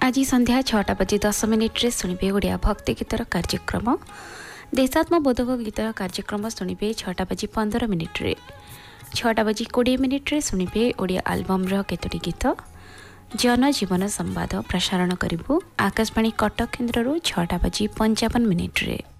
आज संध्या 6:10 शुणे ओडिया भक्ति गीतर कार्यक्रम देशात्मबोधक गीतर कार्यक्रम शुणे 6:15 6:20 शुणे ओडिया आलबम्र केतोटी गीत जनजीवन संवाद प्रसारण करूँ आकाशवाणी कटक केन्द्र 6:55